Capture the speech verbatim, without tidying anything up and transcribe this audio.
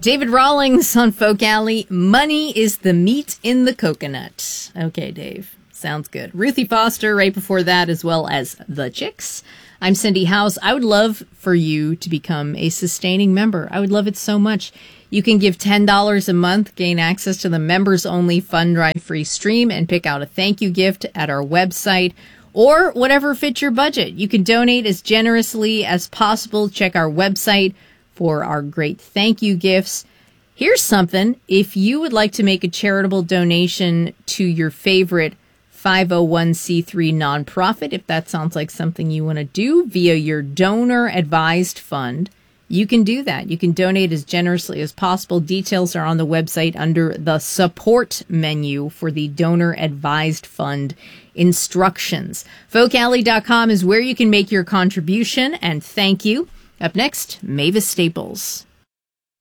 David Rawlings on Folk Alley. Money is the meat in the coconut. Okay, Dave. Sounds good. Ruthie Foster right before that, as well as The Chicks. I'm Cindy House. I would love for you to become a sustaining member. I would love it so much. You can give ten dollars a month, gain access to the members-only Fund Drive free stream, and pick out a thank you gift at our website, or whatever fits your budget. You can donate as generously as possible. Check our website for our great thank you gifts. Here's something. If you would like to make a charitable donation to your favorite five oh one c three nonprofit, if that sounds like something you want to do via your donor advised fund, you can do that. You can donate as generously as possible. Details are on the website under the support menu for the donor advised fund instructions. folk alley dot com is where you can make your contribution, and thank you. Up next, Mavis Staples.